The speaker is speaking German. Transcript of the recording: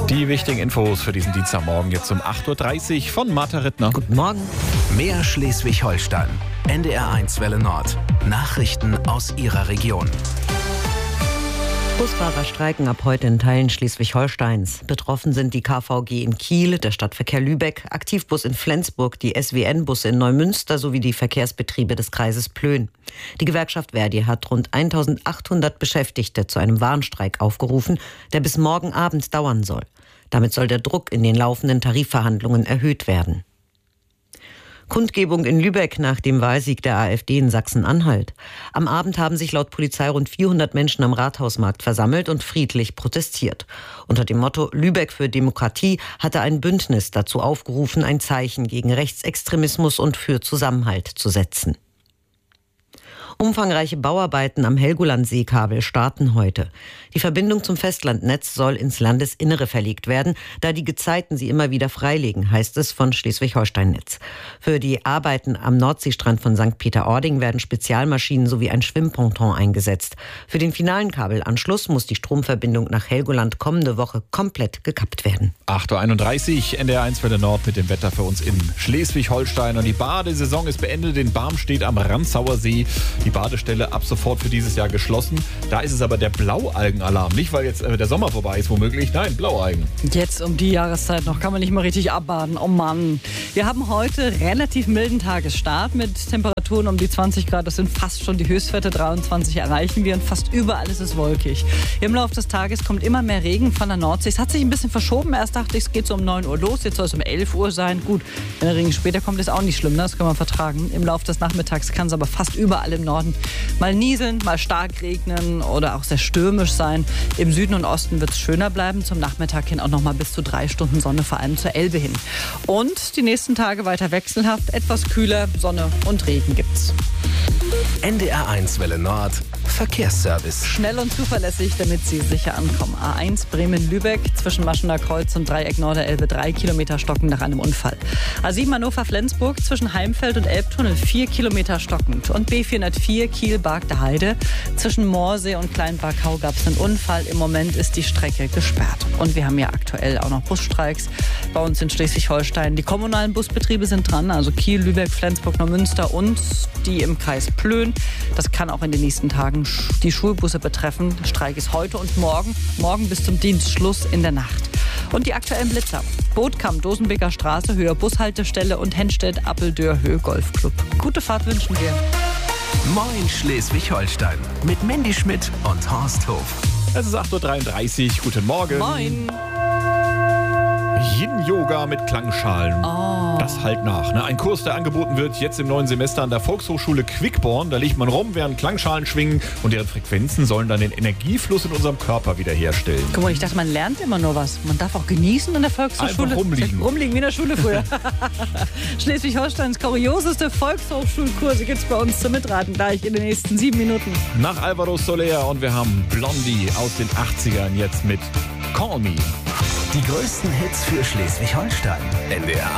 Die wichtigen Infos für diesen Dienstagmorgen jetzt um 8.30 Uhr von Martha Rittner. Guten Morgen. Mehr Schleswig-Holstein. NDR1 Welle Nord. Nachrichten aus Ihrer Region. Busfahrer streiken ab heute in Teilen Schleswig-Holsteins. Betroffen sind die KVG in Kiel, der Stadtverkehr Lübeck, Aktivbus in Flensburg, die SWN-Busse in Neumünster sowie die Verkehrsbetriebe des Kreises Plön. Die Gewerkschaft ver.di hat rund 1.800 Beschäftigte zu einem Warnstreik aufgerufen, der bis morgen Abend dauern soll. Damit soll der Druck in den laufenden Tarifverhandlungen erhöht werden. Kundgebung in Lübeck nach dem Wahlsieg der AfD in Sachsen-Anhalt. Am Abend haben sich laut Polizei rund 400 Menschen am Rathausmarkt versammelt und friedlich protestiert. Unter dem Motto Lübeck für Demokratie hatte ein Bündnis dazu aufgerufen, ein Zeichen gegen Rechtsextremismus und für Zusammenhalt zu setzen. Umfangreiche Bauarbeiten am Helgoland-Seekabel starten heute. Die Verbindung zum Festlandnetz soll ins Landesinnere verlegt werden, da die Gezeiten sie immer wieder freilegen, heißt es von Schleswig-Holstein-Netz. Für die Arbeiten am Nordseestrand von St. Peter-Ording werden Spezialmaschinen sowie ein Schwimmponton eingesetzt. Für den finalen Kabelanschluss muss die Stromverbindung nach Helgoland kommende Woche komplett gekappt werden. 8.31 Uhr, NDR1 Welle Nord mit dem Wetter für uns in Schleswig-Holstein. Und die Badesaison ist beendet, in Barm steht am Ranzauer See die Badestelle ab sofort für dieses Jahr geschlossen. Da ist es aber der Blaualgenalarm. Nicht, weil jetzt der Sommer vorbei ist womöglich. Nein, Blaualgen. Jetzt um die Jahreszeit noch kann man nicht mal richtig abbaden. Oh Mann. Wir haben heute relativ milden Tagesstart mit Temperaturen um die 20 Grad. Das sind fast schon die Höchstwerte. 23 erreichen wir und fast überall ist es wolkig. Im Laufe des Tages kommt immer mehr Regen von der Nordsee. Es hat sich ein bisschen verschoben. Erst dachte ich, es geht so um 9 Uhr los. Jetzt soll es um 11 Uhr sein. Gut, wenn der Regen später kommt, ist auch nicht schlimm. Das kann man vertragen. Im Laufe des Nachmittags kann es aber fast überall im Norden mal nieseln, mal stark regnen oder auch sehr stürmisch sein. Im Süden und Osten wird es schöner bleiben. Zum Nachmittag hin auch noch mal bis zu 3 Stunden Sonne, vor allem zur Elbe hin. Und die nächsten Tage weiter wechselhaft, etwas kühler, Sonne und Regen gibt's. NDR1 Welle Nord. Verkehrsservice. Schnell und zuverlässig, damit Sie sicher ankommen. A1 Bremen-Lübeck zwischen Maschener Kreuz und Dreieck Norderelbe 3 Kilometer stockend nach einem Unfall. A7 Hannover-Flensburg zwischen Heimfeld und Elbtunnel 4 Kilometer stockend. Und B404 Kiel-Bargter Heide zwischen Moorsee und Kleinbarkau gab es einen Unfall. Im Moment ist die Strecke gesperrt. Und wir haben ja aktuell auch noch Busstreiks bei uns in Schleswig-Holstein. Die kommunalen Busbetriebe sind dran, also Kiel, Lübeck, Flensburg, Neumünster und die im Kreis Plön. Das kann auch in den nächsten Tagen die Schulbusse betreffen. Streik ist heute und morgen bis zum Dienstschluss in der Nacht. Und die aktuellen Blitzer. Bootkamp, Dosenbeker Straße, Höhe Bushaltestelle und Henstedt, Appeldörr, Höhe Golfclub. Gute Fahrt wünschen wir. Moin Schleswig-Holstein mit Mandy Schmidt und Horst Hof. Es ist 8.33 Uhr. Guten Morgen. Moin. Yin-Yoga mit Klangschalen. Das halt nach. Ne? Ein Kurs, der angeboten wird jetzt im neuen Semester an der Volkshochschule Quickborn. Da liegt man rum, während Klangschalen schwingen und deren Frequenzen sollen dann den Energiefluss in unserem Körper wiederherstellen. Guck mal, ich dachte, man lernt immer nur was. Man darf auch genießen in der Volkshochschule. Einfach rumliegen. Rumliegen wie in der Schule früher. Schleswig-Holsteins kurioseste Volkshochschulkurse gibt's bei uns zum Mitraten gleich in den nächsten 7 Minuten. Nach Alvaro Soler und wir haben Blondie aus den 80ern jetzt mit Call Me. Die größten Hits für Schleswig-Holstein. NDR